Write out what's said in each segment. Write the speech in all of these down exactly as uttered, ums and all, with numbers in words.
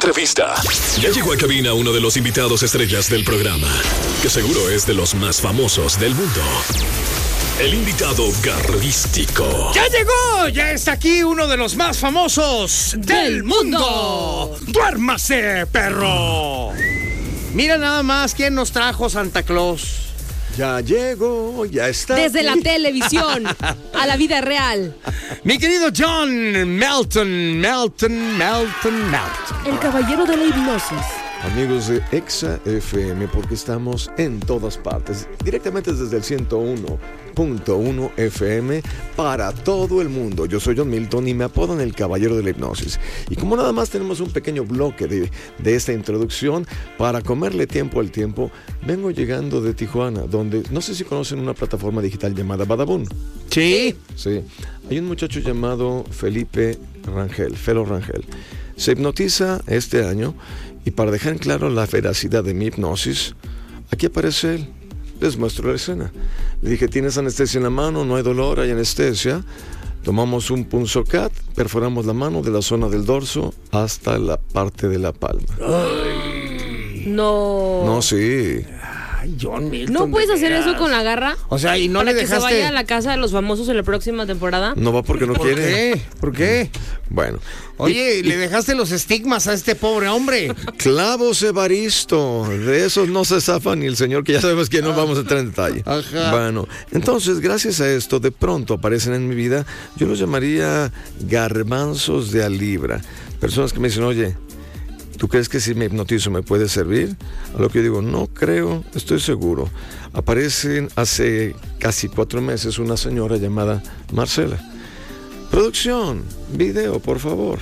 entrevista. Ya llegó a cabina uno de los invitados estrellas del programa, que seguro es de los más famosos del mundo. El invitado garrístico. ¡Ya llegó! Ya está aquí uno de los más famosos del mundo. ¡Duérmase, perro! Mira nada más quién nos trajo Santa Claus. Ya llegó, ya está. Desde aquí. la televisión a la vida real. Mi querido John Melton, Melton, Melton, Melton. El caballero de la hipnosis. Amigos de Exa F M, porque estamos en todas partes, directamente desde el ciento uno punto uno F M para todo el mundo. Yo soy John Milton y me apodan el caballero de la hipnosis. Y como nada más tenemos un pequeño bloque de, de esta introducción, para comerle tiempo al tiempo, vengo llegando de Tijuana, donde no sé si conocen una plataforma digital llamada Badabun. Sí. Sí. Hay un muchacho llamado Felipe Rangel, Felo Rangel. Se hipnotiza este año. Y para dejar en claro la veracidad de mi hipnosis, aquí aparece él. Les muestro la escena. Le dije, ¿tienes anestesia en la mano? No hay dolor, hay anestesia. Tomamos un punzocat, perforamos la mano de la zona del dorso hasta la parte de la palma. Ay. No. No, sí. Ay, John Milton. ¿No puedes hacer veras. eso con la garra? O sea, y no ¿Para le que dejaste. se vaya a la casa de los famosos en la próxima temporada? No va porque no ¿Por quiere. qué? ¿Por qué? Bueno. Oye, Y- le dejaste los estigmas a este pobre hombre. Clavos Evaristo, de esos no se zafa ni el señor, que ya sabemos que no vamos a entrar en detalle. Ajá. Bueno, entonces, gracias a esto, de pronto aparecen en mi vida, yo los llamaría garbanzos de a libra. Personas que me dicen, oye, ¿tú crees que si me hipnotizo me puede servir? A lo que yo digo, no creo, estoy seguro. Aparecen hace casi cuatro meses una señora llamada Marcela. Producción, video, por favor.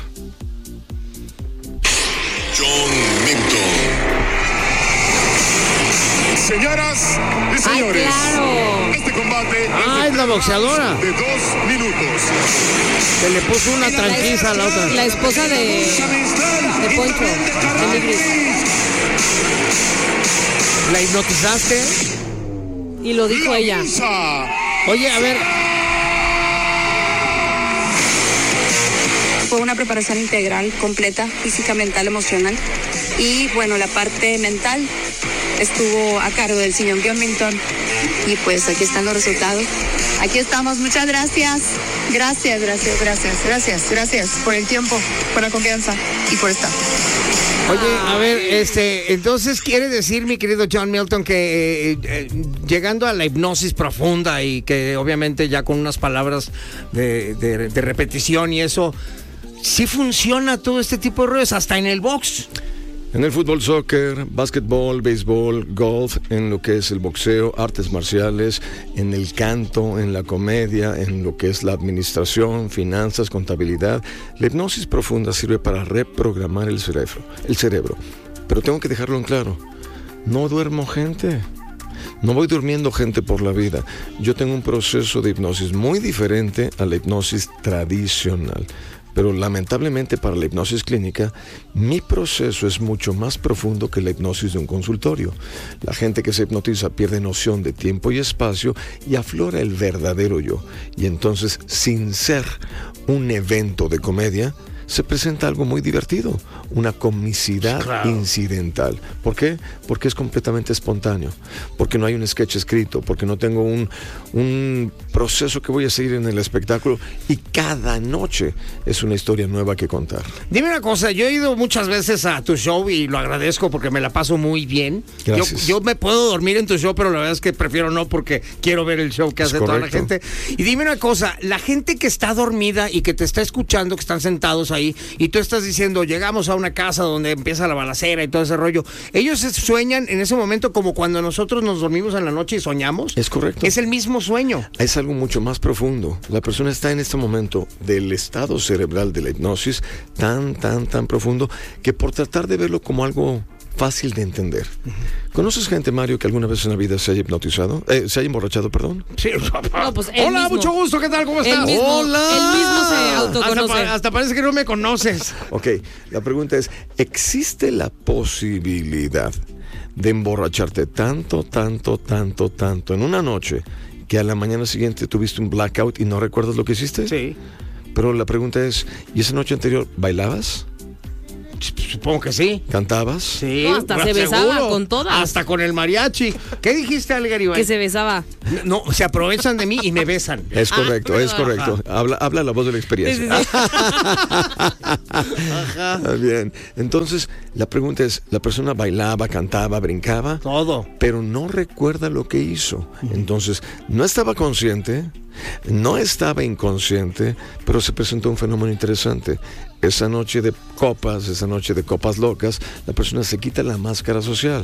John Milton. Señoras y ¡Ay, señores, claro! este combate Ah, es la boxeadora. de dos minutos. Se le puso una tranquiza a la otra. La esposa de, de Poncho, de Nigris. ¿La hipnotizaste? Y lo dijo La ella. musa. Oye, a ver. Fue una preparación integral, completa, física, mental, emocional. Y bueno, la parte mental estuvo a cargo del señor John Milton. Y pues aquí están los resultados. Aquí estamos, muchas gracias. Gracias, gracias, gracias, gracias, gracias por el tiempo, por la confianza y por estar. Oye, a ver, este, entonces quiere decir, mi querido John Milton, que eh, eh, llegando a la hipnosis profunda y que obviamente ya con unas palabras de, de, de repetición y eso, sí funciona todo este tipo de rollos, hasta en el box. En el fútbol, soccer, básquetbol, béisbol, golf, en lo que es el boxeo, artes marciales, en el canto, en la comedia, en lo que es la administración, finanzas, contabilidad. La hipnosis profunda sirve para reprogramar el cerebro, el cerebro. Pero tengo que dejarlo en claro, no duermo gente. No voy durmiendo gente por la vida. Yo tengo un proceso de hipnosis muy diferente a la hipnosis tradicional. Pero lamentablemente para la hipnosis clínica, mi proceso es mucho más profundo que la hipnosis de un consultorio. La gente que se hipnotiza pierde noción de tiempo y espacio y aflora el verdadero yo. Y entonces, sin ser un evento de comedia, se presenta algo muy divertido, una comicidad Claro. incidental. ¿Por qué? Porque es completamente espontáneo, porque no hay un sketch escrito, porque no tengo un, un proceso que voy a seguir en el espectáculo y cada noche es una historia nueva que contar. Dime una cosa, yo he ido muchas veces a tu show y lo agradezco porque me la paso muy bien. Yo, Gracias. yo me puedo dormir en tu show, pero la verdad es que prefiero no porque quiero ver el show que Es hace toda la correcto. gente. Y dime una cosa, la gente que está dormida y que te está escuchando, que están sentados ahí, y tú estás diciendo, llegamos a una casa donde empieza la balacera y todo ese rollo, ellos se sueñan en ese momento como cuando nosotros nos dormimos en la noche y soñamos. Es correcto. Es el mismo sueño. Es algo mucho más profundo. La persona está en este momento del estado cerebral de la hipnosis tan, tan, tan profundo que por tratar de verlo como algo fácil de entender. ¿Conoces gente, Mario, que alguna vez en la vida se haya hipnotizado? Eh, se haya emborrachado, perdón. Sí. No, pues él Hola, mismo. mucho gusto, ¿qué tal? ¿Cómo Él estás? mismo, Hola. él mismo se autoconoce. Hasta, pa- hasta parece que no me conoces. Ok, la pregunta es, ¿existe la posibilidad de emborracharte tanto, tanto, tanto, tanto en una noche que a la mañana siguiente tuviste un blackout y no recuerdas lo que hiciste? Sí. Pero la pregunta es, ¿y esa noche anterior bailabas? Supongo que sí. ¿Cantabas? Sí. No, hasta se besaba con todas. Hasta con el mariachi. ¿Qué dijiste, Ale Garibay? Que se besaba. No, se aprovechan de mí y me besan. Es correcto, Ah, es correcto. Habla, habla la voz de la experiencia. Sí, sí, Ajá. Bien. Entonces, la pregunta es, ¿la persona bailaba, cantaba, brincaba? Todo. Pero no recuerda lo que hizo. Entonces, no estaba consciente, no estaba inconsciente, pero se presentó un fenómeno interesante. Esa noche de copas, esa noche de copas locas, la persona se quita la máscara social.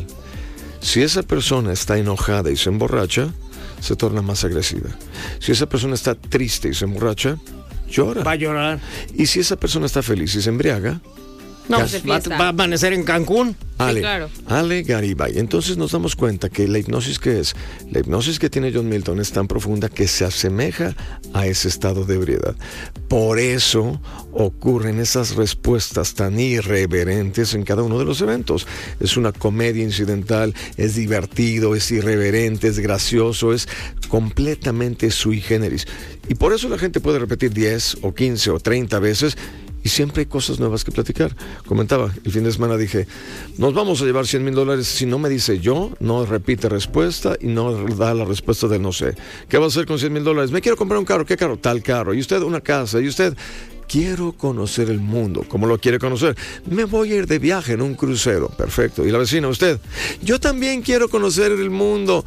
Si esa persona está enojada y se emborracha, se torna más agresiva. Si esa persona está triste y se emborracha, llora. Va a llorar. Y si esa persona está feliz y se embriaga, No, Hace va, fiesta. va a amanecer en Cancún. Ale, claro. Ale Garibay. Entonces nos damos cuenta que la hipnosis que es, la hipnosis que tiene John Milton es tan profunda que se asemeja a ese estado de ebriedad. Por eso ocurren esas respuestas tan irreverentes en cada uno de los eventos. Es una comedia incidental, es divertido, es irreverente, es gracioso, es completamente sui generis. Y por eso la gente puede repetir diez o quince o treinta veces. Y siempre hay cosas nuevas que platicar. Comentaba, el fin de semana dije, nos vamos a llevar cien mil dólares. Si no me dice yo, no repite respuesta y no da la respuesta de no sé. ¿Qué va a hacer con cien mil dólares? Me quiero comprar un carro. ¿Qué carro? Tal carro. Y usted una casa. Y usted, quiero conocer el mundo. ¿Cómo lo quiere conocer? Me voy a ir de viaje en un crucero. Perfecto. Y la vecina, usted, yo también quiero conocer el mundo.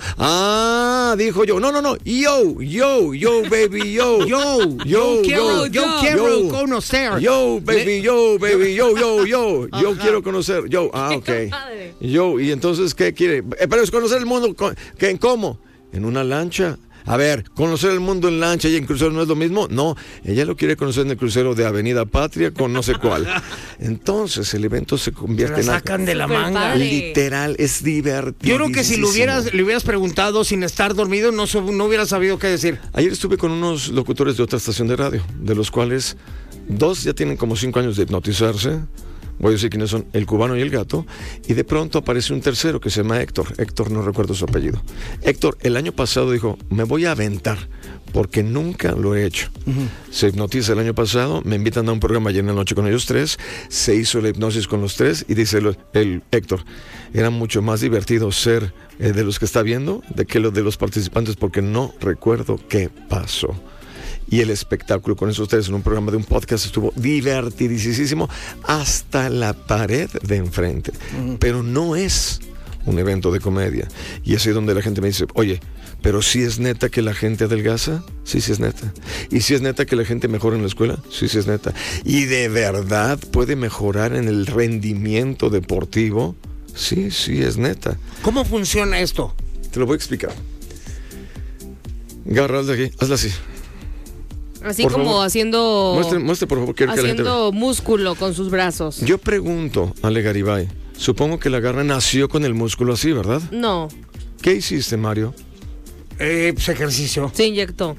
Ah, dijo yo. No, no, no. Yo, yo, yo, baby, yo. Yo, yo, quiero, yo, yo, yo. quiero Yo. conocer. Yo, baby, yo, baby, yo, yo, yo. Yo quiero conocer. Yo, ah, ok. padre. Yo, y entonces, ¿qué quiere? Eh, pero es conocer el mundo. co- ¿Qué, ¿Cómo? ¿En una lancha? A ver, ¿conocer el mundo en lancha y en crucero no es lo mismo? No, ella lo quiere conocer en el crucero de Avenida Patria con no sé cuál. Entonces, el evento se Se convierte la en algo sacan de la Súper manga. padre. literal, es divertido. Yo creo que si le hubieras, le hubieras preguntado sin estar dormido, no, sub- no hubieras sabido qué decir. Ayer estuve con unos locutores de otra estación de radio, de los cuales dos ya tienen como cinco años de hipnotizarse. Voy a decir quiénes son, el cubano y el gato. Y de pronto aparece un tercero que se llama Héctor. Héctor, no recuerdo su apellido. Héctor, el año pasado dijo, me voy a aventar, porque nunca lo he hecho. Uh-huh. Se hipnotiza el año pasado, me invitan a un programa ayer en la noche con ellos tres, se hizo la hipnosis con los tres y dice el, el Héctor, era mucho más divertido ser eh, de los que está viendo de que lo de los participantes, porque no recuerdo qué pasó. Y el espectáculo con esos tres en un programa de un podcast estuvo divertidísimo hasta la pared de enfrente. Uh-huh. Pero no es un evento de comedia. Y es ahí donde la gente me dice, oye, pero si es neta que la gente adelgaza, sí, sí es neta. Y si es neta que la gente mejora en la escuela, sí, sí es neta. Y de verdad puede mejorar en el rendimiento deportivo, sí, sí es neta. ¿Cómo funciona esto? Te lo voy a explicar. Garra, hazla aquí, hazla así. Así Por como favor. haciendo. Muestre, muestre, por favor, quiero que la gente vea. Haciendo músculo con sus brazos. Yo pregunto, Ale Garibay, supongo que la garra nació con el músculo así, ¿verdad? No, ¿Qué hiciste, Mario? Eh, pues ejercicio. se inyectó.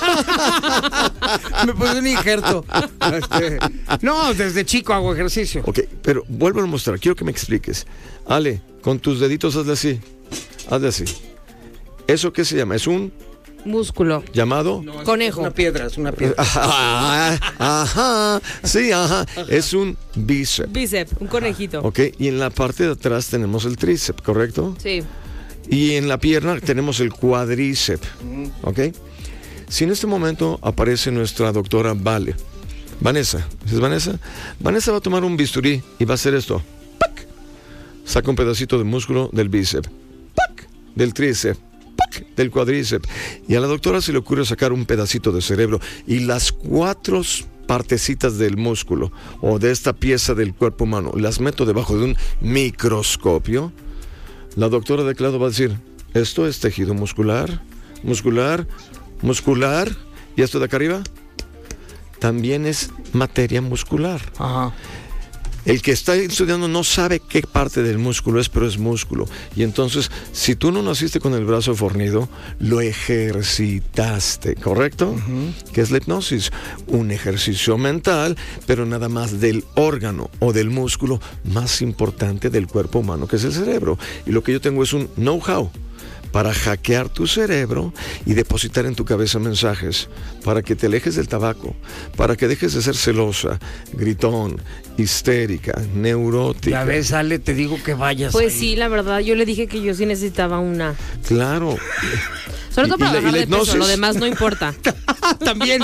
Me puse un injerto. Este, no, desde chico hago ejercicio. Ok, pero vuelvo a mostrar, quiero que me expliques. Ale, con tus deditos hazle así, hazle así. ¿Eso qué se llama? ¿Es un Músculo. llamado? No, es Conejo. una piedra, es una piedra. Ajá, ajá, sí, ajá, es un bíceps. Bíceps, un conejito. Ok, y en la parte de atrás tenemos el tríceps, ¿correcto? Sí. Y en la pierna tenemos el cuadríceps, ¿ok? Si en este momento aparece nuestra doctora Vale, Vanessa, ¿es Vanessa? Vanessa va a tomar un bisturí y va a hacer esto. ¡Pac! Saca un pedacito de músculo del bíceps, ¡pac! Del tríceps, ¡pac! Del cuadríceps. Y a la doctora se le ocurre sacar un pedacito de cerebro y las cuatro partecitas del músculo o de esta pieza del cuerpo humano, las meto debajo de un microscopio. La doctora de Clado va a decir, esto es tejido muscular, muscular, muscular, y esto de acá arriba también es materia muscular. Ajá. El que está estudiando no sabe qué parte del músculo es, pero es músculo. Y entonces, si tú no naciste con el brazo fornido, lo ejercitaste, ¿correcto? Uh-huh. ¿Qué es la hipnosis? Un ejercicio mental, pero nada más del órgano o del músculo más importante del cuerpo humano, que es el cerebro. Y lo que yo tengo es un know-how. para hackear tu cerebro y depositar en tu cabeza mensajes, para que te alejes del tabaco, para que dejes de ser celosa, gritón, histérica, neurótica. Ya ves, Ale, te digo que vayas. Pues ahí. sí, la verdad, yo le dije que yo sí necesitaba una. Claro. Sobre todo Y- y para la- y bajar la de peso, hipnosis. lo demás no importa. También.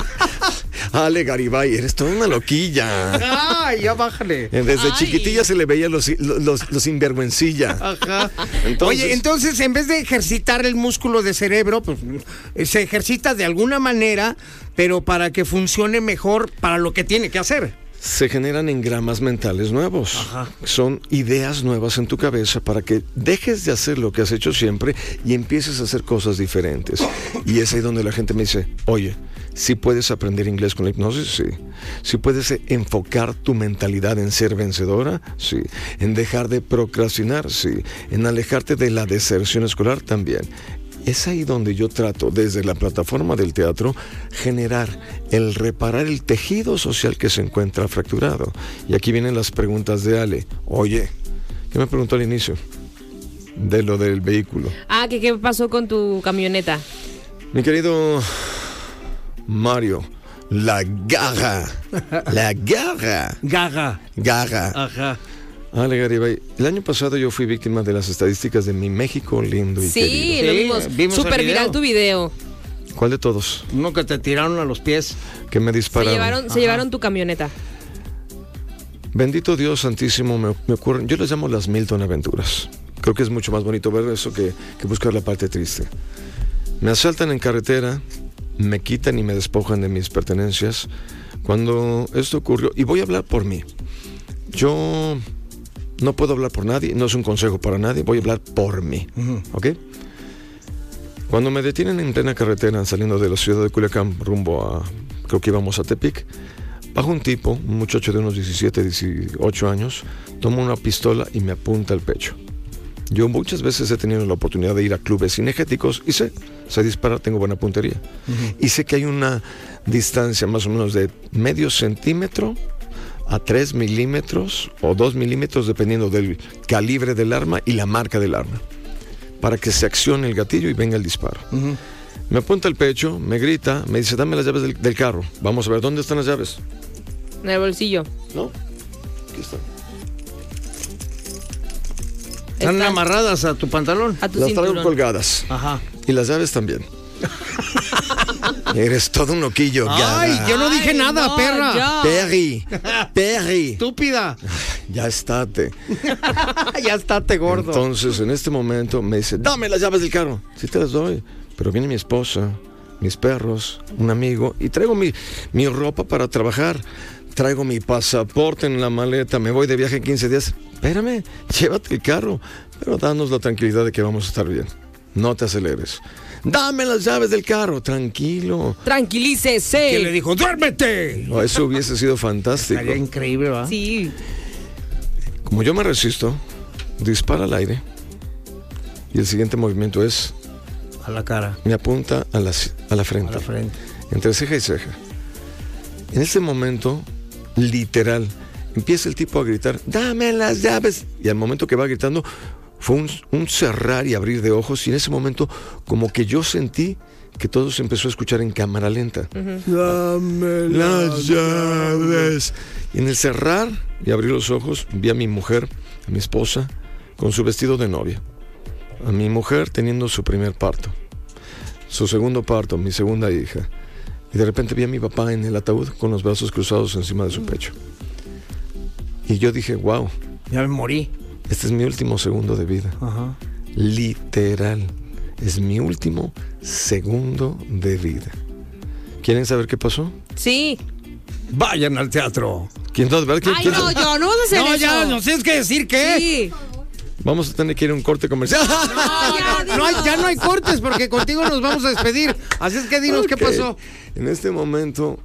Ale Garibay, eres toda una loquilla. Ay, ya bájale. Desde Ay. chiquitilla se le veía los, los, los sinvergüencilla. Ajá. Entonces- Oye, entonces en vez de ejercitar el músculo de cerebro, pues eh, se ejercita de alguna manera, pero para que funcione mejor para lo que tiene que hacer. Se generan engramas mentales nuevos. Ajá. Son ideas nuevas en tu cabeza para que dejes de hacer lo que has hecho siempre y empieces a hacer cosas diferentes. Y es ahí donde la gente me dice, oye, ¿sí puedes aprender inglés con la hipnosis? Sí. ¿Sí puedes eh, enfocar tu mentalidad en ser vencedora? Sí. ¿En dejar de procrastinar? Sí. ¿En alejarte de la deserción escolar? También. Es ahí donde yo trato, desde la plataforma del teatro, generar, el reparar el tejido social que se encuentra fracturado. Y aquí vienen las preguntas de Ale. Oye, ¿qué me preguntó al inicio? De lo del vehículo. Ah, ¿que qué pasó con tu camioneta? Mi querido Mario, la garra, la garra, Gaga. garra. Ajá. Ale Garibay, el año pasado yo fui víctima de las estadísticas de mi México lindo y Sí, querido. lo Sí, vimos. vimos el Súper viral video. tu video. ¿Cuál de todos? Uno que te tiraron a los pies. Que me Se dispararon. llevaron, se llevaron tu camioneta. Bendito Dios Santísimo, me, me ocurren, yo les llamo las Milton Aventuras. Creo que es mucho más bonito ver eso que, que buscar la parte triste. Me asaltan en carretera, me quitan y me despojan de mis pertenencias. Cuando esto ocurrió, y voy a hablar por mí, yo no puedo hablar por nadie, no es un consejo para nadie, voy a hablar por mí, ¿ok? Cuando me detienen en plena carretera saliendo de la ciudad de Culiacán rumbo a, creo que íbamos a Tepic, baja un tipo, un muchacho de unos diecisiete, dieciocho años, toma una pistola y me apunta al pecho. Yo muchas veces he tenido la oportunidad de ir a clubes cinegéticos y sé, sé disparar, tengo buena puntería. Uh-huh. Y sé que hay una distancia más o menos de medio centímetro a tres milímetros o dos milímetros dependiendo del calibre del arma y la marca del arma, para que se accione el gatillo y venga el disparo. Uh-huh. Me apunta al pecho, me grita, me dice, dame las llaves del, del carro. Vamos a ver, ¿dónde están las llaves? En el bolsillo. No, aquí están. Están amarradas a tu pantalón. A tu Las cinturón. traigo colgadas. Ajá. Y las llaves también. Eres todo un loquillo, Ay, Gaga. yo no dije Ay, nada, no, perra. ya. Perry, Perry. Estúpida. Ya estate. Ya estate gordo. Entonces, en este momento me dice, dame las llaves del carro. Sí te las doy, pero viene mi esposa, mis perros, un amigo, y traigo mi, mi ropa para trabajar. Traigo mi pasaporte en la maleta, me voy de viaje en quince días. Espérame, llévate el carro, pero danos la tranquilidad de que vamos a estar bien. No te aceleres. Dame las llaves del carro, tranquilo. Tranquilícese. Que le dijo, ¡duérmete! Oh, eso hubiese sido fantástico. Estaría increíble, ¿va? Sí. Como yo me resisto, dispara al aire. Y el siguiente movimiento es, A la cara, me apunta a la, a la frente. a la frente. Entre ceja y ceja. En ese momento, literal, empieza el tipo a gritar, dame las llaves. Y al momento que va gritando, fue un, un cerrar y abrir de ojos. Y en ese momento, como que yo sentí que todo se empezó a escuchar en cámara lenta. Uh-huh. Dame Las llaves. Y en el cerrar y abrir los ojos, vi a mi mujer, a mi esposa, con su vestido de novia. A mi mujer teniendo su primer parto. Su segundo parto, mi segunda hija. Y de repente vi a mi papá en el ataúd con los brazos cruzados encima de su pecho. Y yo dije, wow, Ya me morí. este es mi último segundo de vida. Ajá. Literal, es mi último segundo de vida. ¿Quieren saber qué pasó? Sí. Vayan al teatro. ¿Quién no? ¿Verdad? ¿Quién- Ay, quién- no, yo no vas a hacer No, eso. ya, nos tienes que decir qué. Sí. Vamos a tener que ir a un corte comercial. No, ya, No hay, ya no hay cortes porque contigo nos vamos a despedir. Así es que dinos qué Ok. pasó. En este momento,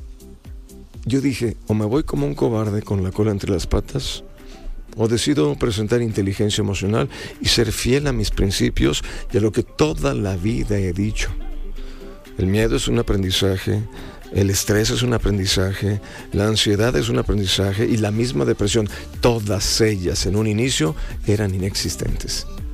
yo dije, o me voy como un cobarde con la cola entre las patas, o decido presentar inteligencia emocional y ser fiel a mis principios y a lo que toda la vida he dicho. El miedo es un aprendizaje, el estrés es un aprendizaje, la ansiedad es un aprendizaje y la misma depresión, todas ellas en un inicio eran inexistentes.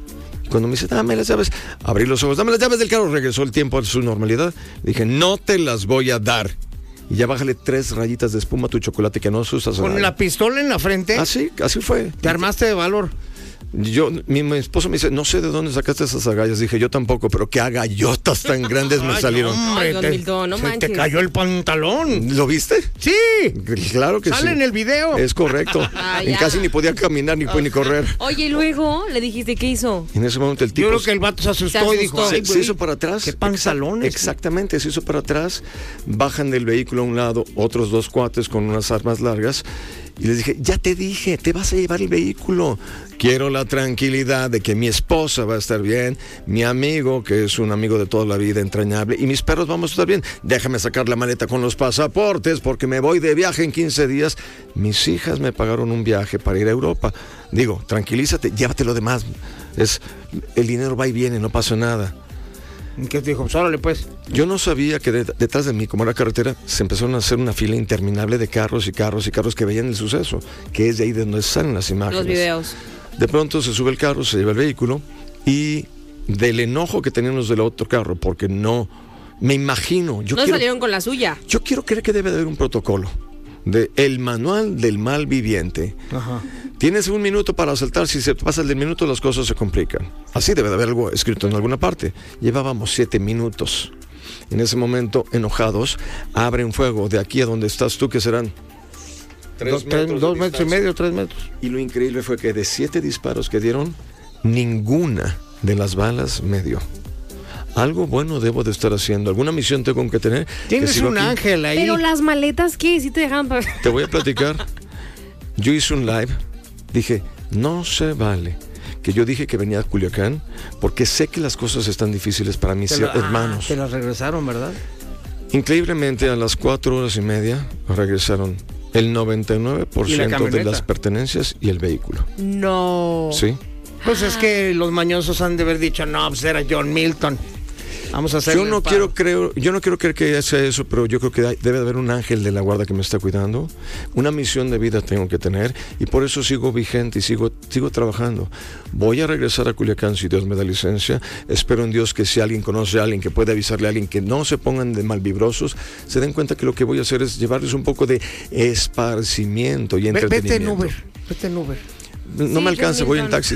Cuando me dice, dame las llaves, abrí los ojos, dame las llaves del carro, regresó el tiempo a su normalidad. Dije, no te las voy a dar. Y ya bájale tres rayitas de espuma a tu chocolate que no se usa. Con la pistola en la frente. Así, así fue. Te armaste de valor. Yo, mi, mi esposo me dice, no sé de dónde sacaste esas agallas. Dije, yo tampoco, pero qué agallotas tan grandes me Ay, salieron. hombre, Ay, don te, Milton, no se manches. te cayó el pantalón. ¿Lo viste? Sí. Claro que sí. Sale en el video. Es correcto. Ah, Y ya. casi ni podía caminar ni, ni correr. Oye, y luego le dijiste, ¿qué hizo? En ese momento el tipo... Yo creo que el vato se asustó, Se y dijo, asustó. ay, Se, se güey, hizo para atrás. qué pantalones. Exact- exactamente, se hizo para atrás. Bajan del vehículo a un lado otros dos cuates con unas armas largas. Y les dije, ya te dije, te vas a llevar el vehículo. Quiero la tranquilidad de que mi esposa va a estar bien, mi amigo, que es un amigo de toda la vida, entrañable, y mis perros vamos a estar bien. Déjame sacar la maleta con los pasaportes porque me voy de viaje en quince días. Mis hijas me pagaron un viaje para ir a Europa. Digo, tranquilízate, llévate lo demás. Es, el dinero va y viene, no pasa nada. ¿Qué te dijo? Pues órale, pues. Yo no sabía que de- detrás de mí, como era carretera, se empezaron a hacer una fila interminable de carros y carros y carros que veían el suceso, que es de ahí de donde salen las imágenes. Los videos. De pronto se sube el carro, se lleva el vehículo y del enojo que tenían los del otro carro, porque no, me imagino, yo No quiero, salieron con la suya. yo quiero creer que debe de haber un protocolo de el manual del mal viviente. Ajá. Tienes un minuto para saltar, si se pasa el del minuto las cosas se complican. Así debe de haber algo escrito en alguna parte. Llevábamos siete minutos. En ese momento, enojados, abren fuego de aquí a donde estás tú, que serán Dos, tres- de dos metros y distancia. medio, tres metros. Y lo increíble fue que de siete disparos que dieron, ninguna de las balas me dio. Algo bueno debo de estar haciendo, alguna misión tengo que tener. que Tienes sigo un aquí. ángel ahí. Pero las maletas, ¿qué? ¿Sí te dejaban para...? Te voy a platicar. Yo hice un live, dije, no se vale que yo dije que venía a Culiacán porque sé que las cosas están difíciles para mis Te la- hermanos. ah, te las regresaron, ¿verdad? Increíblemente, a las cuatro horas y media regresaron el noventa y nueve por ¿Y la ciento de camioneta? las pertenencias y el vehículo. No. ¿Sí? Pues es que los mañosos han de haber dicho, no, pues era John Milton. Vamos a hacer. Yo no quiero creo, yo no quiero creer que sea eso, pero yo creo que hay- debe de haber un ángel de la guarda que me está cuidando. Una misión de vida tengo que tener y por eso sigo vigente y sigo, sigo trabajando. Voy a regresar a Culiacán si Dios me da licencia. Espero en Dios que si alguien conoce a alguien, que puede avisarle a alguien, que no se pongan de malvibrosos, se den cuenta que lo que voy a hacer es llevarles un poco de esparcimiento y Ve- entretenimiento. Vete en Uber. Vete en Uber. No Sí, me alcanza, John voy en Milton. taxi.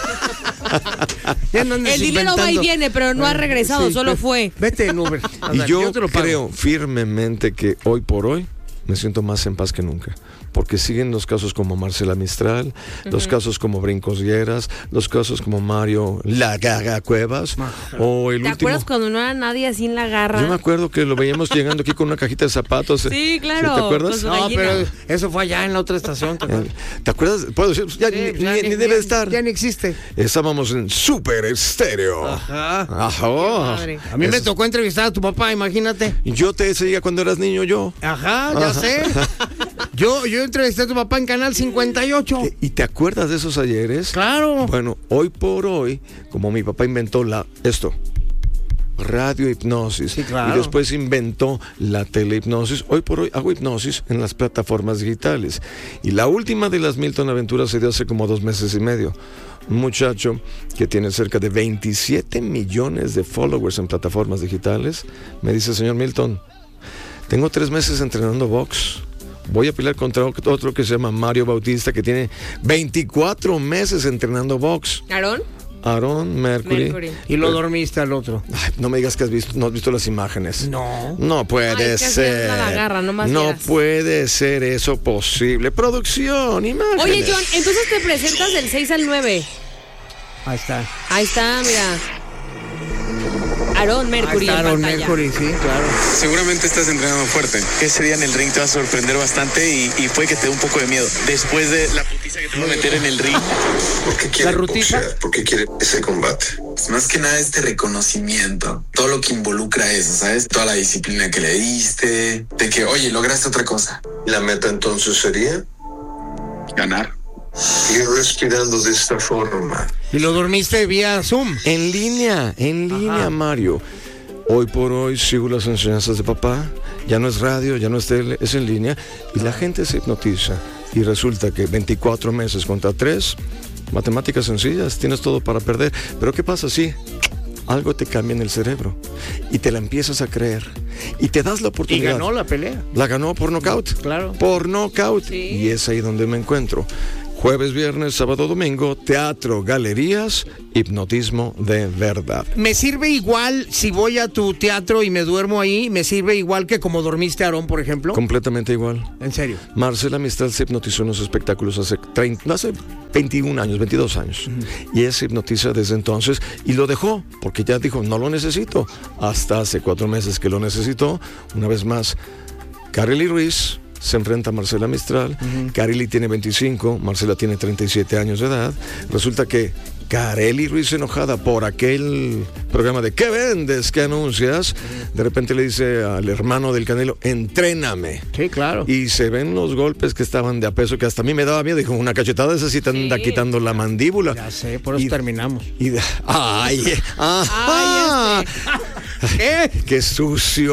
Ya no andes El dinero va y inventando. viene, pero no ha regresado, Sí, solo ve- fue. Vete en Uber. Y Ándale, yo, te lo pago. creo firmemente que hoy por hoy me siento más en paz que nunca. Porque siguen los casos como Marcela Mistral, los casos como Brincos Lleras, los casos como Mario La Gaga Cuevas, o el ¿Te último. acuerdas cuando no era nadie así en la garra? Yo me acuerdo que lo veíamos llegando aquí con una cajita de zapatos. Sí, claro, ¿Te acuerdas? con su- No, gallina. pero eso fue allá en la otra estación. ¿te acuerdas? Eh, ¿Te acuerdas? Puedo decir, ya, Sí, ni, pues ya ni- ni debe ya- estar. Ya ni existe. Estábamos en Super Estéreo. Ajá. Ajá. padre. A mí me Es- tocó entrevistar a tu papá, imagínate. Y yo te seguía cuando eras niño, yo. Ajá, ya sé. Yo, yo entrevisté a tu papá en Canal cincuenta y ocho. ¿Y te acuerdas de esos ayeres? Claro. Bueno, hoy por hoy, como mi papá inventó la esto, radiohipnosis, Sí, claro. y después inventó la telehipnosis, hoy por hoy hago hipnosis en las plataformas digitales. Y la última de las Milton Aventuras se dio hace como dos meses y medio. Un muchacho que tiene cerca de veintisiete millones de followers en plataformas digitales, me dice, señor Milton, tengo tres meses entrenando box. Voy a pelear contra otro que se llama Mario Bautista, que tiene veinticuatro meses entrenando box. ¿Aarón? Aaron Mercury. Mercury. Y lo dormiste al otro. Ay, no me digas que has visto, no has visto las imágenes. No. No puede Ay, es que ser. hacían la garra, no más no vieras. puede ser eso posible. Producción, imágenes. Oye, John, entonces te presentas del seis al nueve. Ahí está. Ahí está, mira. Aarón Mercury Ahí está en Aaron pantalla. Mercury, sí, claro. Seguramente estás entrenando fuerte. Ese día en el ring te va a sorprender bastante y, y puede que te dé un poco de miedo. Después de la putiza que te va a meter en el ring. ¿Por qué quiere La rutita. boxear? ¿Por qué quiere ese combate? Pues más que nada este reconocimiento. Todo lo que involucra eso, ¿sabes? Toda la disciplina que le diste. De que, oye, lograste otra cosa. La meta entonces sería Ganar. ir respirando de esta forma. Y lo dormiste vía Zoom. En línea, en línea, Mario. Hoy por hoy sigo las enseñanzas de papá. Ya no es radio, ya no es tele, es en línea. Y la gente se hipnotiza. Y resulta que veinticuatro meses contra tres, Matemáticas sencillas, tienes todo para perder. Pero ¿qué pasa si algo te cambia en el cerebro y te la empiezas a creer y te das la Y oportunidad? ganó la pelea. La ganó por nocaut. Claro. Por nocaut. Sí. Y es ahí donde me encuentro. Jueves, viernes, sábado, domingo, teatro, galerías, hipnotismo de verdad. ¿Me sirve igual si voy a tu teatro y me duermo ahí? ¿Me sirve igual que como dormiste, Aarón, por ejemplo? Completamente igual. ¿En serio? Marcela Mistral se hipnotizó en los espectáculos hace, treinta, no, hace veintiún años, veintidós años. Uh-huh. Y ella se hipnotiza desde entonces y lo dejó porque ya dijo, no lo necesito. Hasta hace cuatro meses que lo necesitó. Una vez más, Karely Ruiz se enfrenta a Marcela Mistral. Uh-huh. Karely tiene veinticinco, Marcela tiene treinta y siete años de edad. Resulta que Karely Ruiz, enojada por aquel programa de ¿qué vendes? ¿Qué anuncias? Uh-huh. De repente le dice al hermano del Canelo, entréname. Sí, claro. Y se ven los golpes que estaban de a peso, que hasta a mí me daba miedo. Dijo, una cachetada esa sí te anda sí. quitando la mandíbula. Ya sé, por eso y, terminamos. Y de, ay, ajá. Ay, este. ¿Qué? ¡Qué sucio!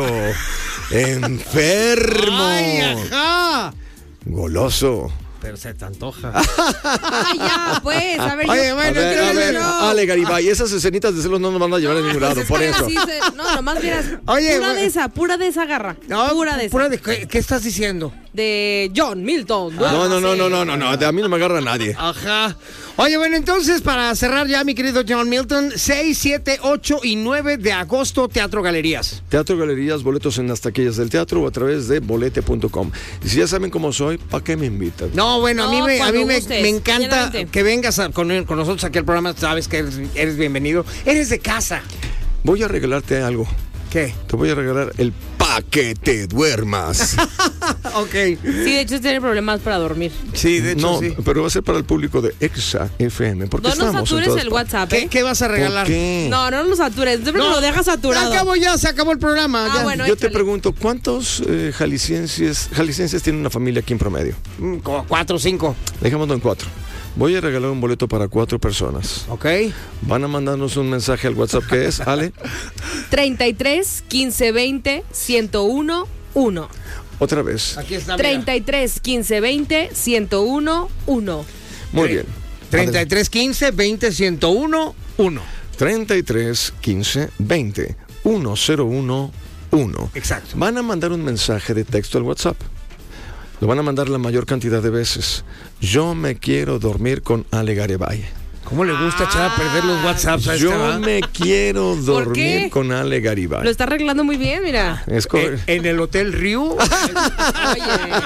¡Enfermo! ¡Ay, ajá! Goloso. Pero se te antoja. Ay, ya, pues, a ver. Oye, yo, bueno, a ver, a ver, no. Ale Garibay, esas escenitas de celos no nos van a llevar no, a ningún pues lado, es por que eso. así se- no, nomás miras. Oye, pura güey. de esa, pura de esa garra. No, pura de esa. pura de ¿qué, ¿qué estás diciendo? De John Milton. No, no, no, no, no, no, no, a mí no me agarra nadie. Ajá. Oye, bueno, entonces, para cerrar ya, mi querido John Milton, seis, siete, ocho y nueve de agosto, Teatro Galerías. Teatro Galerías, boletos en las taquillas del teatro o a través de bolete punto com. Y si ya saben cómo soy, ¿para qué me invitan? No, bueno, a mí No, me, a cuando mí me, gustes, me encanta llenamente. que vengas a- con, con nosotros aquí al programa, sabes que eres, eres bienvenido. Eres de casa. Voy a regalarte algo. ¿Qué? Te voy a regalar el pa' que te duermas. Ok. Sí, de hecho, tiene problemas para dormir. Sí, de hecho, No, sí. pero va a ser para el público de Exa F M. Porque No nos estamos en satures todas el partes. WhatsApp, ¿Qué, ¿eh? qué vas a regalar? ¿Por qué? No, no nos satures. Siempre No, lo dejas saturado. Acabo ya, se acabó el programa. Ah, ya. bueno. Yo te échale. pregunto, ¿cuántos eh, jaliscienses, jaliscienses tienen una familia aquí en promedio? Mm, como cuatro o cinco. Dejémoslo en cuatro. Voy a regalar un boleto para cuatro personas. Ok. Van a mandarnos un mensaje al WhatsApp que es, Ale, treinta y tres, quince, veinte, ciento uno, uno. otra vez. Aquí está. mira. treinta y tres, quince, veinte, ciento uno, uno. Muy bien. treinta y tres, quince, veinte, ciento uno, uno. treinta y tres, quince, veinte, ciento uno, uno. Exacto. Van a mandar un mensaje de texto al WhatsApp. Lo van a mandar la mayor cantidad de veces. Yo me quiero dormir con Ale Garibay. ¿Cómo le gusta echar a perder los WhatsApps a este, Yo va? me quiero ¿Por dormir qué? con Ale Garibay. Lo está arreglando muy bien, mira. Es Eh, correcto. en el Hotel Ryu. Oye.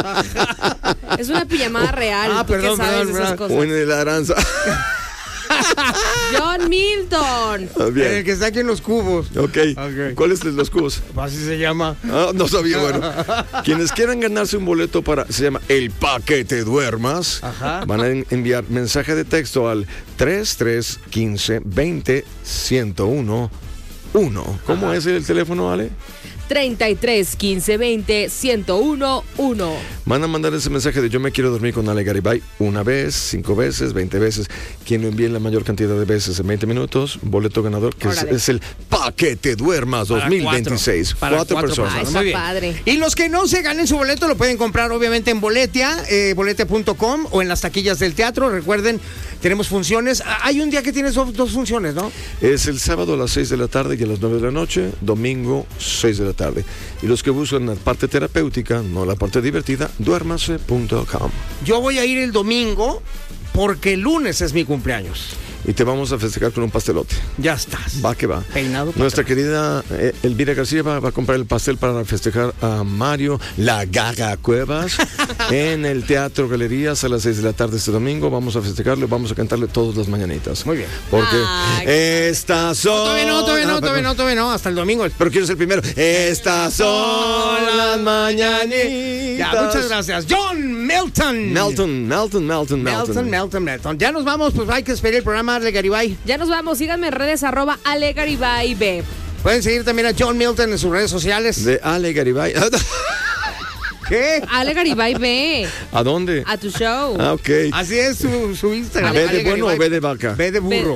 Es una pijamada real. Ah, ¿Tú perdón, qué sabes perdón, de esas perdón. O cosas? en el Aranza. John Milton. El Bien. que está aquí en los cubos. Ok. Ok. ¿Cuál es de los cubos? Así se llama. Ah, no sabía, bueno. Quienes quieran ganarse un boleto para, se llama El Paquete Duermas, Ajá. van a en- enviar mensaje de texto al treinta y tres, quince, veinte, ciento uno, uno. ¿Cómo Ajá. es el teléfono, Ale? treinta y tres, quince, veinte, ciento uno, uno. Van a mandar ese mensaje de yo me quiero dormir con Ale Garibay una vez, cinco veces, veinte veces. Quien lo envíe la mayor cantidad de veces en veinte minutos, boleto ganador, que es, Órale. es el Paquete Duermas Para dos mil veintiséis. cuatro. Para Cuatro, cuatro personas. Ah, personas. está Muy bien. padre. Y los que no se ganen su boleto lo pueden comprar obviamente en Boletia, eh, bolete punto com o en las taquillas del teatro. Recuerden, tenemos funciones. Ah, Hay un día que tienes dos, dos funciones, ¿no? Es el sábado a las seis de la tarde y a las nueve de la noche, domingo seis de la tarde. Y los que buscan la parte terapéutica, no la parte divertida, duérmase punto com. Yo voy a ir el domingo porque el lunes es mi cumpleaños. Y te vamos a festejar con un pastelote. Ya estás. Va que va. Peinado para Nuestra atrás. querida eh, Elvira García va, va a comprar el pastel para festejar a Mario La Gaga Cuevas en el Teatro Galerías a las seis de la tarde este domingo. Vamos a festejarlo y vamos a cantarle todas las mañanitas. Muy bien. Porque Ay, qué estas son... No, todavía no, todavía no, Ah, todavía perdón. no, todavía no. Hasta el domingo. Pero quiero ser primero. Estas son las mañanitas. Ya, muchas gracias. John Milton. Melton, Melton, Melton, Melton, Melton, Melton. Ya nos vamos, pues hay que esperar el programa de Garibay. Ya nos vamos. Síganme en redes arroba Ale Garibay B. Pueden seguir también a John Milton en sus redes sociales. De Ale Garibay. ¿Qué? Ale Garibay B. ¿A dónde? A tu show. Ah, ok. Así es su, su Instagram. ¿B de Ale bueno o Garibay. B de vaca? B de burro.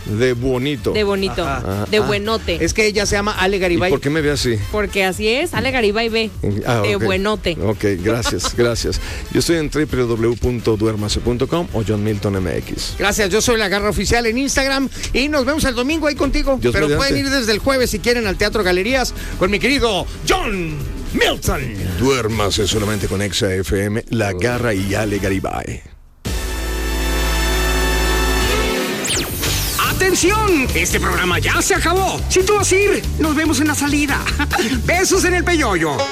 De bonito. De bonito. Ajá. De Ah. buenote. Es que ella se llama Ale ¿Y Garibay. por qué me ve así? Porque así es. Ale Garibay B. Ah, De ok. buenote. Ok, gracias, gracias. Yo estoy en doble u doble u doble u punto duérmase punto com o John Milton M X. Gracias, yo soy La Garra Oficial en Instagram y nos vemos el domingo ahí contigo. Dios Pero mediante. pueden ir desde el jueves si quieren al Teatro Galerías con mi querido John Milton. Duérmase solamente con Exa F M, La Garra y Ale Garibay. ¡Atención! Este programa ya se acabó. Si tú vas a ir, nos vemos en la salida. Besos en el peyoyo.